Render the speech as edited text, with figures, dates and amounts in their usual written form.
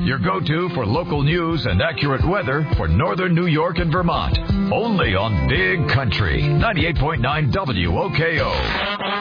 your go-to for local news and accurate weather for northern New York and Vermont. Only on Big Country 98.9 WOKO.